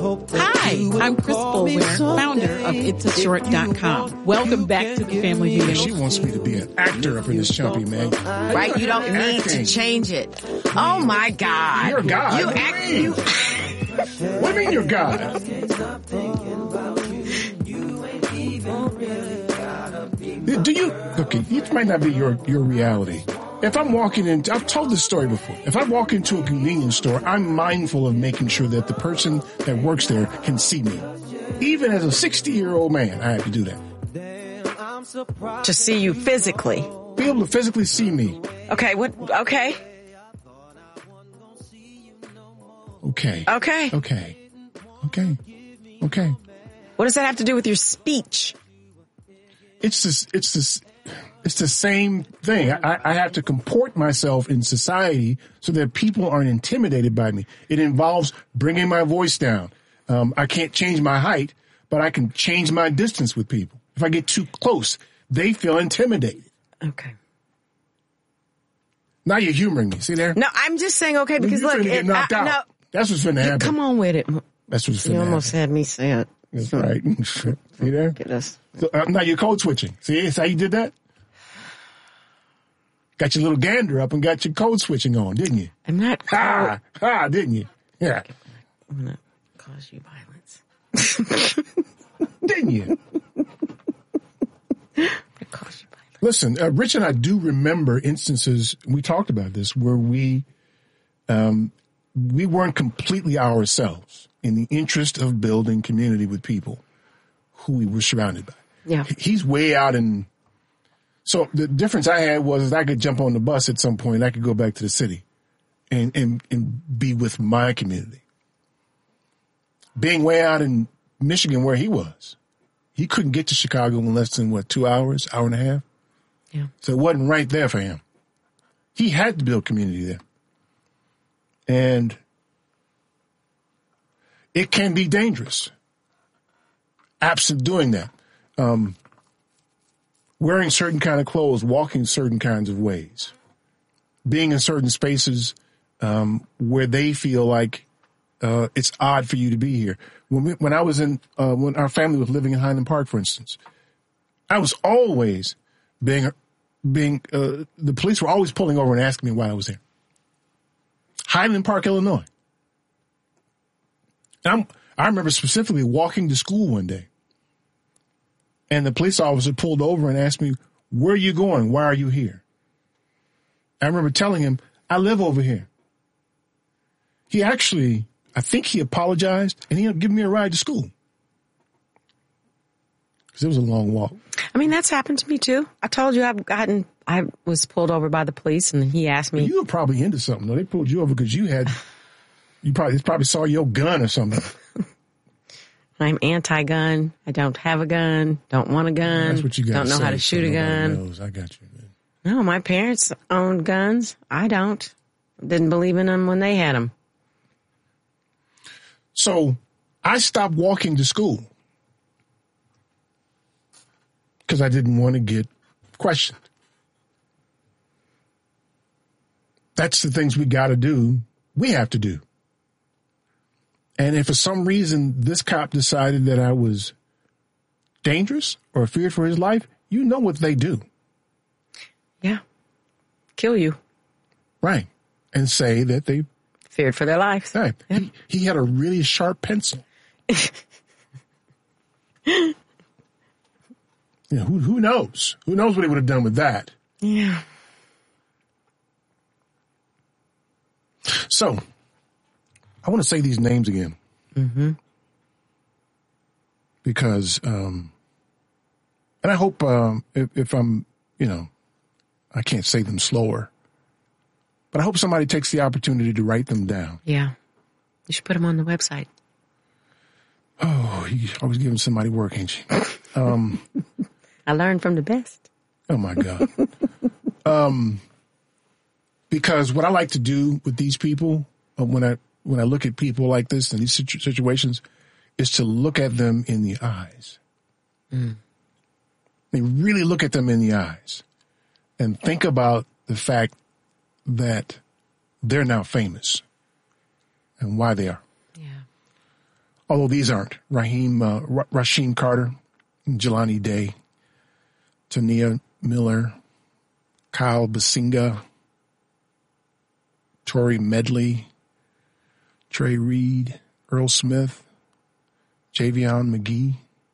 Hi, I'm Chris Boulware, founder of It'sAShort.com. Welcome back to the Family Video. She wants me to be an actor up in this chumpy, man. Right? You don't need to change it. Oh my God. You're God. You act, you... What do you mean you're God? Do you, okay, it might not be your reality. If I'm walking in, I've told this story before. If I walk into a convenience store, I'm mindful of making sure that the person that works there can see me. Even as a 60-year-old man, I have to do that. To see you physically. Be able to physically see me. Okay, what, okay. Okay. Okay. Okay. Okay. Okay. What does that have to do with your speech? It's the same thing. I have to comport myself in society so that people aren't intimidated by me. It involves bringing my voice down. I can't change my height, but I can change my distance with people. If I get too close, they feel intimidated. Okay. Now you're humoring me. See there? No, I'm just saying okay because look, get knocked out. No, that's what's going to happen. Come on with it. That's what's You going to happen. almost had me say it. That's right. See there? Get us. So, now you're code switching. See how you did that? Got your little gander up and got your code switching on, didn't you? I'm not. Didn't you? Yeah. I'm going to cause you violence. Didn't you? Cause you violence. Listen, Rich and I do remember instances, we talked about this, where we weren't completely ourselves in the interest of building community with people who we were surrounded by. Yeah. He's way out in. So the difference I had was I could jump on the bus at some point. I could go back to the city and be with my community. Being way out in Michigan where he was, he couldn't get to Chicago in less than, 2 hours, hour and a half? Yeah. So it wasn't right there for him. He had to build community there. And it can be dangerous. Absent doing that. Wearing certain kind of clothes, walking certain kinds of ways, being in certain spaces where they feel like it's odd for you to be here. When I was when our family was living in Highland Park, for instance, I was always the police were always pulling over and asking me why I was here. Highland Park, Illinois. And I remember specifically walking to school one day. And the police officer pulled over and asked me, where are you going? Why are you here? I remember telling him, I live over here. He actually, I think he apologized and he ended up giving me a ride to school. Because it was a long walk. I mean, that's happened to me too. I told you I was pulled over by the police and he asked me. You were probably into something. No, they pulled you over because they probably saw your gun or something. I'm anti-gun. I don't have a gun. Don't want a gun. That's what you got. Don't know how to shoot a gun. Knows. I got you, man. No, my parents owned guns. I don't. Didn't believe in them when they had them. So I stopped walking to school because I didn't want to get questioned. That's the things we got to do. We have to do. And if for some reason this cop decided that I was dangerous or feared for his life, you know what they do. Yeah. Kill you. Right. And say that they feared for their lives. Right. Yeah. He had a really sharp pencil. Who knows? Who knows what he would have done with that? Yeah. So, I want to say these names again. Mm-hmm. Because, and I hope if I'm, I can't say them slower, but I hope somebody takes the opportunity to write them down. Yeah. You should put them on the website. Oh, you're always giving somebody work, ain't you? I learned from the best. Oh, my God. Because what I like to do with these people, when I look at people like this in these situations, is to look at them in the eyes. Mm. They really look at them in the eyes and think about the fact that they're now famous and why they are. Yeah. although these aren't. Rasheem Carter, Jelani Day, Tania Miller, Kyle Basinga, Tori Medley, Trey Reed, Earl Smith, Javion McGee,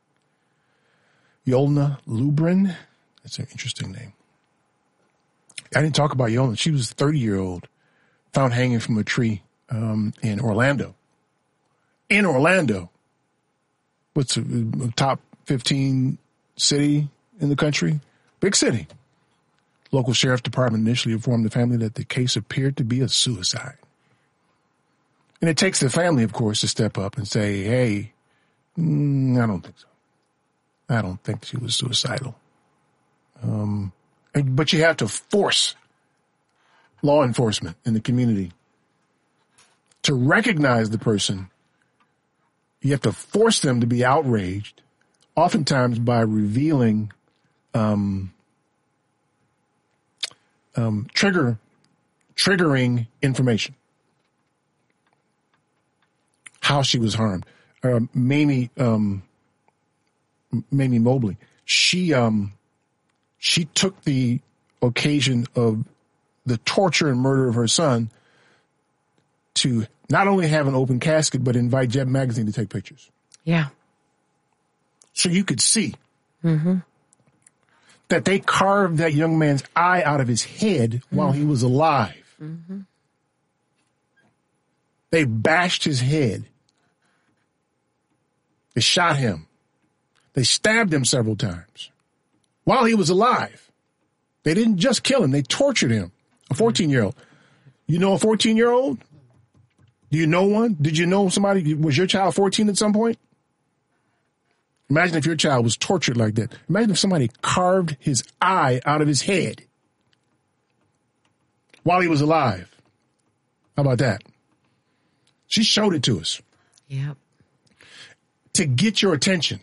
Yolna Lubrin. That's an interesting name. I didn't talk about Yolna. She was a 30-year-old found hanging from a tree in Orlando. In Orlando. What's a top 15 city in the country? Big city. Local sheriff's department initially informed the family that the case appeared to be a suicide. And it takes the family, of course, to step up and say, hey, I don't think so. I don't think she was suicidal. But you have to force law enforcement in the community to recognize the person. You have to force them to be outraged, oftentimes by revealing triggering information. How she was harmed. Mamie Mobley. She took the occasion of the torture and murder of her son to not only have an open casket, but invite Jet Magazine to take pictures. Yeah. So you could see that they carved that young man's eye out of his head while he was alive. Mm-hmm. They bashed his head. They shot him. They stabbed him several times while he was alive. They didn't just kill him. They tortured him. A 14-year-old. You know a 14-year-old? Do you know one? Did you know somebody? Was your child 14 at some point? Imagine if your child was tortured like that. Imagine if somebody carved his eye out of his head while he was alive. How about that? She showed it to us. Yep. To get your attention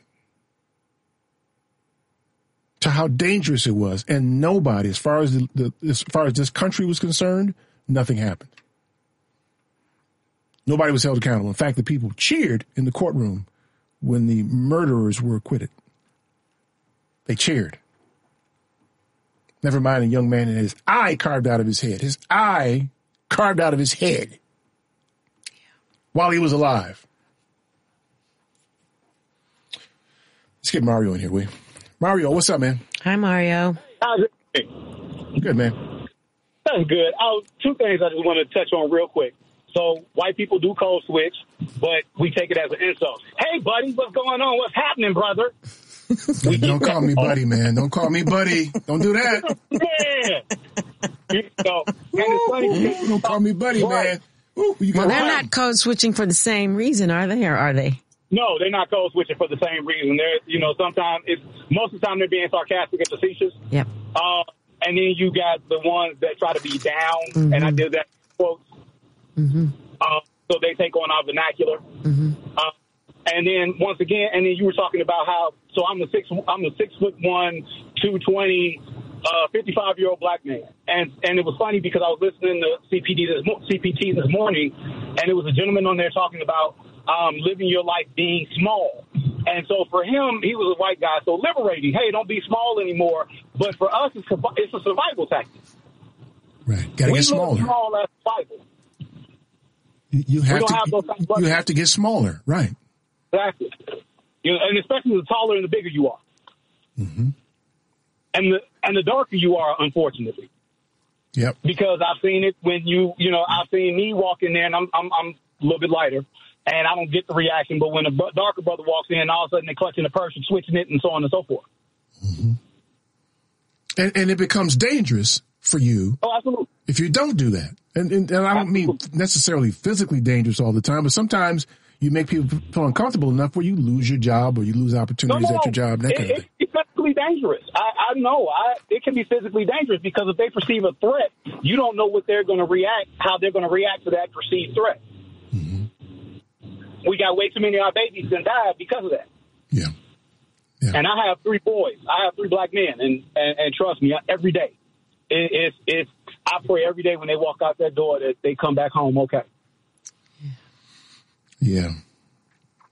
to how dangerous it was, and nobody, as far as this country was concerned, nothing happened. Nobody was held accountable. In fact, the people cheered in the courtroom when the murderers were acquitted. They cheered. Never mind a young man and his eye carved out of his head. His eye carved out of his head while he was alive. Let's get Mario in here, will you? Mario, what's up, man? Hi, Mario. How's it? Good, man. That's good. Two things I just want to touch on real quick. So white people do code switch, but we take it as an insult. Hey, buddy, what's going on? What's happening, brother? Don't call me buddy, man. Don't call me buddy. Don't do that. Yeah. You know, and it's funny. Don't call me buddy, right. man. Ooh, Well, they're not code switching for the same reason, are they? Or are they? No, they're not code switching for the same reason. Sometimes most of the time they're being sarcastic and facetious. Yep. And then you got the ones that try to be down, and I did that in quotes. Mm-hmm. So they take on our vernacular. Mm-hmm. And then once again, you were talking about how. So I'm a 6'1", 220, 55-year-old black man, and it was funny because I was listening to CPT this morning, and it was a gentleman on there talking about living your life being small. And so for him, he was a white guy, so liberating. Hey, don't be small anymore. But for us, it's a survival tactic. Right, gotta get smaller. Small as survival. You have to get smaller, right? Exactly. And especially the taller and the bigger you are, and the darker you are, unfortunately. Yep. Because I've seen it when I've seen me walk in there, and I'm a little bit lighter, and I don't get the reaction. But when a darker brother walks in, all of a sudden they're clutching the purse and switching it, and so on and so forth. Mm-hmm. And it becomes dangerous for you. Oh, absolutely. If you don't do that, and I don't mean necessarily physically dangerous all the time, but sometimes you make people feel uncomfortable enough where you lose your job or you lose opportunities at your job. That kind of thing. It's physically dangerous. I know. It can be physically dangerous because if they perceive a threat, you don't know what they're going to react, how they're going to react to that perceived threat. Mm-hmm. We got way too many of our babies that died because of that. Yeah. And I have 3 boys. I have 3 black men, and trust me, every day, I pray every day when they walk out that door that they come back home okay. Yeah.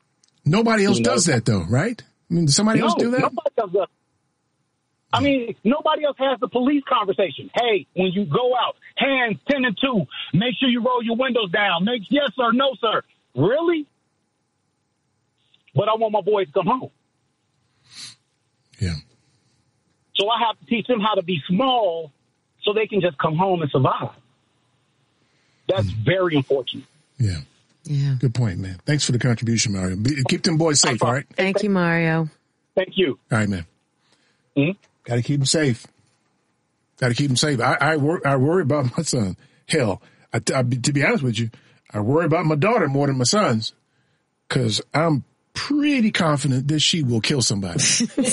Nobody else does that, though, right? I mean, does somebody else do that? Nobody does that. I mean, nobody else has the police conversation. Hey, when you go out, hands 10 and 2, make sure you roll your windows down. Make yes sir, no sir. Really? But I want my boys to come home. Yeah. So I have to teach them how to be small so they can just come home and survive. That's very unfortunate. Yeah. Yeah. Good point, man. Thanks for the contribution, Mario. Keep them boys safe, all right? Thank you, Mario. Thank you. All right, man. Mm-hmm. Got to keep them safe. Got to keep them safe. I worry about my son. Hell, to be honest with you, I worry about my daughter more than my sons because I'm pretty confident that she will kill somebody.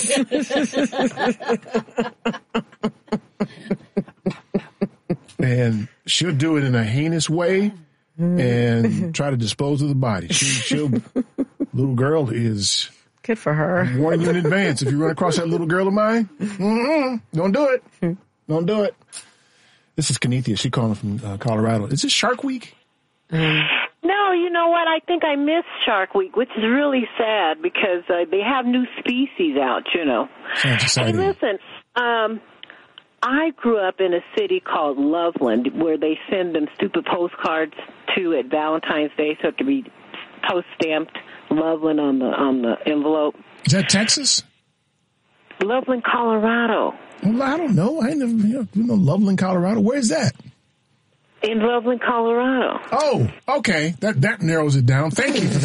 And she'll do it in a heinous way and try to dispose of the body. Little girl is... Good for her. I'm warning you in advance. If you run across that little girl of mine, don't do it. Don't do it. This is Kenethia. She calling from Colorado. Is this Shark Week? No, you know what? I think I missed Shark Week, which is really sad because they have new species out, you know. Sounds exciting. Hey, listen, I grew up in a city called Loveland where they send them stupid postcards to at Valentine's Day, so it could be post-stamped Loveland on the envelope. Is that Texas? Loveland, Colorado. Well, I don't know. I ain't never Loveland, Colorado. Where's that? In Loveland, Colorado. Oh, okay. That narrows it down. Thank you for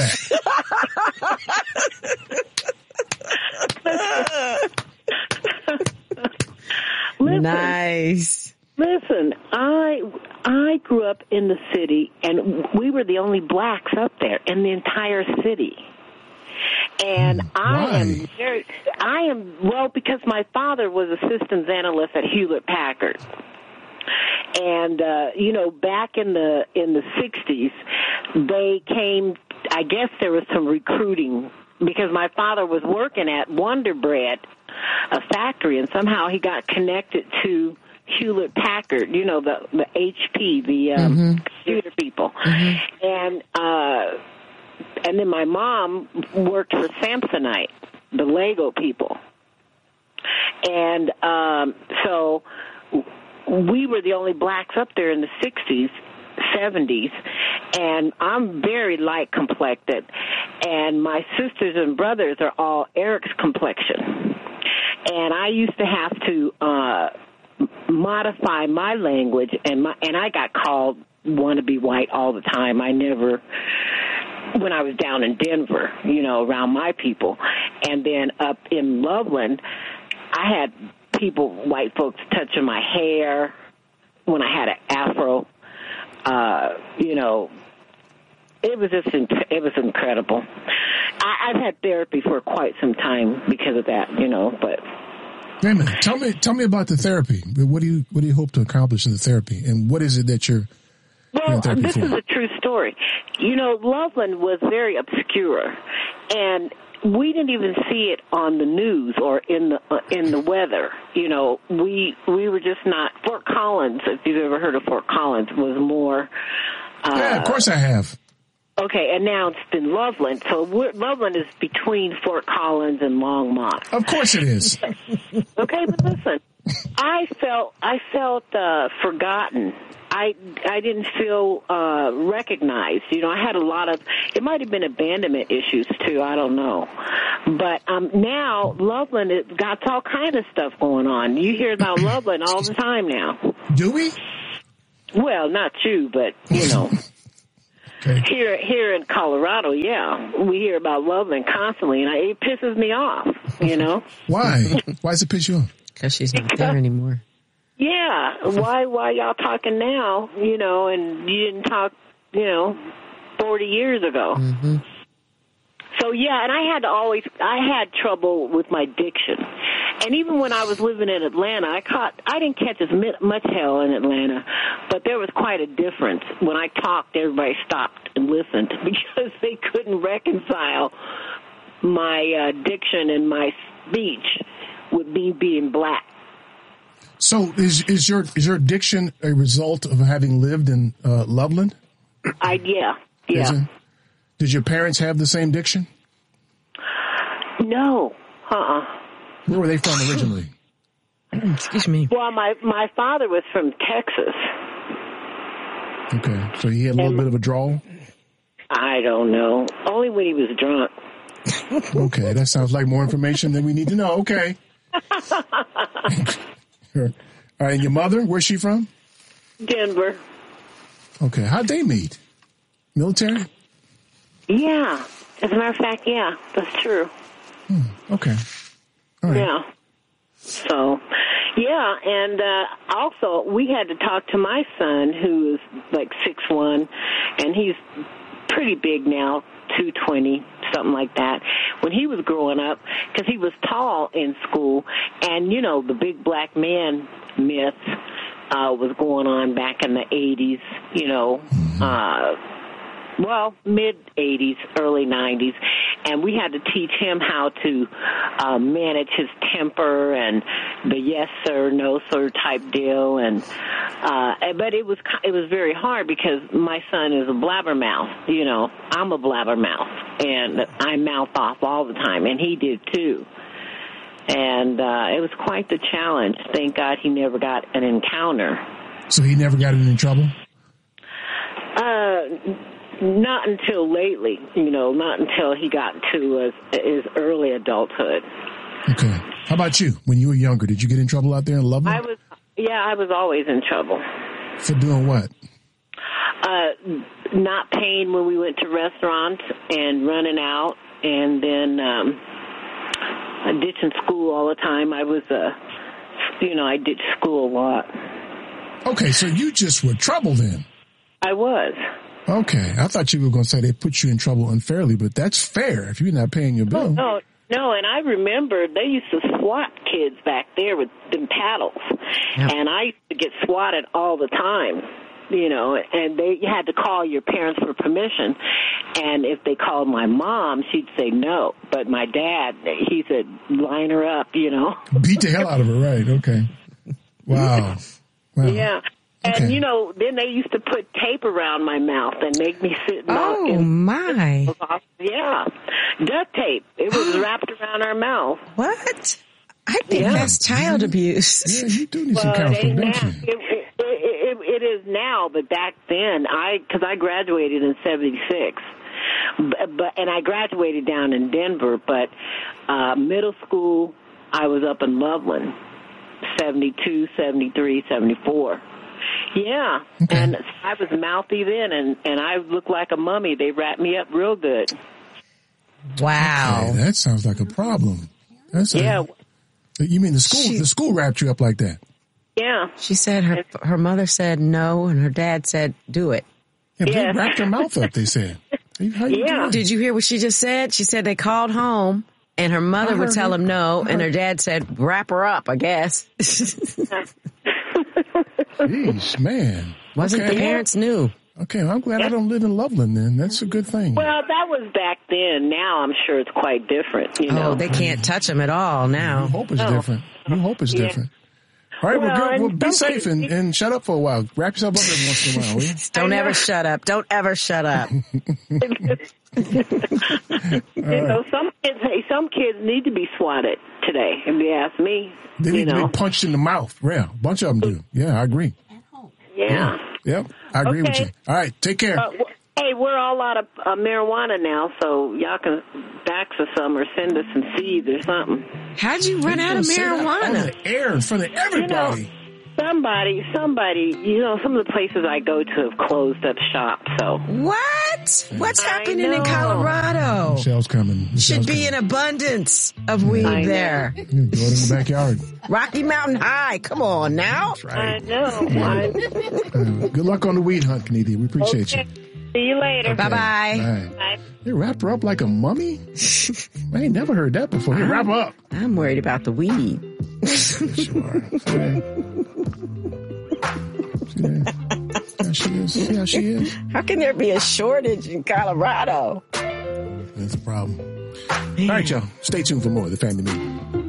that. Nice. Listen, I grew up in the city, and we were the only blacks up there in the entire city. And Why? Because my father was a systems analyst at Hewlett Packard. And back in the 60s, they came, I guess there was some recruiting because my father was working at Wonder Bread, a factory, and somehow he got connected to Hewlett Packard, the HP, the computer people. Mm-hmm. And then my mom worked for Samsonite, the Lego people. And so we were the only blacks up there in the 60s, 70s, and I'm very light complected. And my sisters and brothers are all Eric's complexion. And I used to have to modify my language, and I got called wannabe white all the time. When I was down in Denver, around my people. And then up in Loveland, I had white folks touching my hair when I had an afro. It was incredible. I've had therapy for quite some time because of that, but. Wait a minute. Tell me about the therapy. What do you hope to accomplish in the therapy? And what is it that you're Well, this is a true story. Loveland was very obscure, and we didn't even see it on the news or in the weather. We were just not. Fort Collins, if you've ever heard of Fort Collins, was more. Yeah, of course I have. Okay, announced in Loveland. So Loveland is between Fort Collins and Longmont. Of course it is. Okay, but listen, I felt forgotten. I didn't feel recognized. I had a lot of, it might have been abandonment issues too, I don't know. But now Loveland has got all kind of stuff going on. You hear about Loveland all the time now. Do we? Well, not you, but Okay. Here in Colorado, yeah, we hear about Loveland constantly, and it pisses me off, Why? Why does it piss you off? Because she's not there anymore. Yeah, why y'all talking now, and you didn't talk, 40 years ago. Mm-hmm. So, yeah, and I had trouble with my diction. And even when I was living in Atlanta, I didn't catch as much hell in Atlanta, but there was quite a difference. When I talked, everybody stopped and listened because they couldn't reconcile my diction and my speech with me being black. So is your diction a result of having lived in Loveland? Yeah. Did your parents have the same diction? No. Where were they from originally? Excuse me. Well, my father was from Texas. Okay, so he had a little bit of a drawl? I don't know. Only when he was drunk. Okay, that sounds like more information than we need to know. Okay. All right, and your mother, where's she from? Denver. Okay, how'd they meet? Military? Yeah. As a matter of fact, yeah, that's true. Okay. All right. Yeah. So, yeah, and also we had to talk to my son, who is like 6'1", and he's pretty big now, 220, something like that. When he was growing up, because he was tall in school, and, you know, the big black man myth was going on back in the 80s, you know, mid-'80s, early 90s, and we had to teach him how to manage his temper and the yes sir, no sir type deal, and but it was very hard because my son is a blabbermouth. You know, I'm a blabbermouth, and I mouth off all the time, and he did too. And it was quite the challenge. Thank God he never got an encounter. So he never got in any trouble? Not until lately, you know, not until he got to his early adulthood. Okay. How about you? When you were younger, did you get in trouble out there in Loveland? I was always in trouble. For doing what? Not paying when we went to restaurants and running out, and then ditching school all the time. I was, I ditched school a lot. Okay, so you just were trouble then. I was. Okay, I thought you were going to say they put you in trouble unfairly, but that's fair if you're not paying your bill. No, and I remember they used to swat kids back there with them paddles, and I used to get swatted all the time, you know, and you had to call your parents for permission, and if they called my mom, she'd say no, but my dad, he said, line her up, you know. Beat the hell out of her, right, okay. Wow. Yeah. And, okay. you know, then they used to put tape around my mouth and make me sit. My. Yeah. Duct tape. It was wrapped around our mouth. What? I think that's child abuse. Yeah, you do need some counseling, don't you? It is now, but back then, because I graduated in 76. And I graduated down in Denver, but middle school, I was up in Loveland, 72, 73, 74. Yeah, okay. And I was mouthy then, and I looked like a mummy. They wrapped me up real good. Wow. Okay, that sounds like a problem. You mean the school wrapped you up like that? Yeah. She said her mother said no, and her dad said do it. Yeah, but they wrapped her mouth up, they said. How you doing? Did you hear what she just said? She said they called home, and her mother would tell them no, and her dad said wrap her up, I guess. Jeez, man. Wasn't the parents knew. Okay, well, I'm glad I don't live in Loveland then. That's a good thing. Well, that was back then. Now I'm sure it's quite different, you know. Oh, they can't touch them at all now. You hope it's different. You hope it's different. All right, well, good. Well, be safe and shut up for a while. Wrap yourself up every once in a while, will you? Don't ever shut up. Don't ever shut up. Some kids need to be swatted today, if you ask me. They need to be punched in the mouth. Yeah, a bunch of them do. Yeah, I agree. Yeah. Yep, I agree with you. All right, take care. Hey, we're all out of marijuana now, so y'all can fax us some or send us some seeds or something. How'd you run out of marijuana? On the air in front of everybody. Somebody, you know, some of the places I go to have closed up shop, so. What? What's happening in Colorado? Michelle's coming. Should be an abundance of weed there. You can throw it in the backyard. Rocky Mountain High. Come on now. That's right. I know. Good luck on the weed hunt, Kennedy. We appreciate you. See you later. Okay. Bye-bye. Bye. They wrapped her up like a mummy? I ain't never heard that before. They wrap her up. I'm worried about the weed. Sure. See how she is? How can there be a shortage in Colorado? That's a problem. All right, y'all. Stay tuned for more of The Family Meeting.